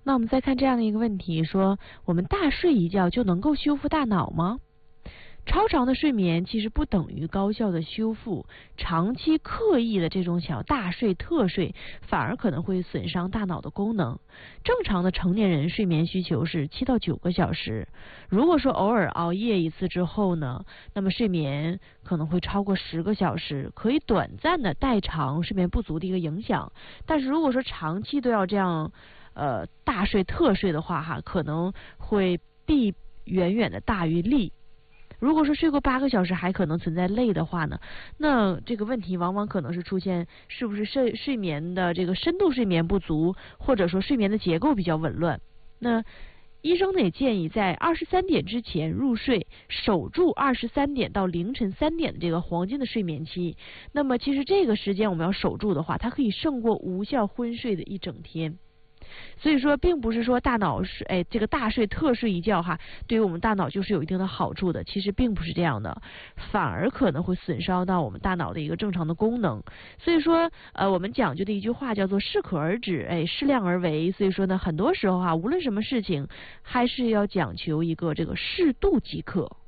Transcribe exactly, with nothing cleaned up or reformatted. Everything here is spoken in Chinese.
那我们再看这样的一个问题，说我们大睡一觉就能够修复大脑吗？超长的睡眠其实不等于高效的修复，长期刻意的这种想要大睡特睡，反而可能会损伤大脑的功能。正常的成年人睡眠需求是七到九个小时，如果说偶尔熬夜一次之后呢，那么睡眠可能会超过十个小时，可以短暂的代偿睡眠不足的一个影响。但是如果说长期都要这样呃大睡特睡的话哈，可能会弊远远的大于利。如果说睡过八个小时还可能存在累的话呢，那这个问题往往可能是出现是不是睡睡眠的这个深度睡眠不足，或者说睡眠的结构比较紊乱。那医生呢也建议在二十三点之前入睡，守住二十三点到凌晨三点的这个黄金的睡眠期。那么其实这个时间我们要守住的话，它可以胜过无效昏睡的一整天。所以说并不是说大脑是哎这个大睡特睡一觉哈，对于我们大脑就是有一定的好处的，其实并不是这样的，反而可能会损伤到我们大脑的一个正常的功能。所以说呃我们讲究的一句话叫做适可而止，哎适量而为。所以说呢很多时候哈，无论什么事情还是要讲求一个这个适度即可。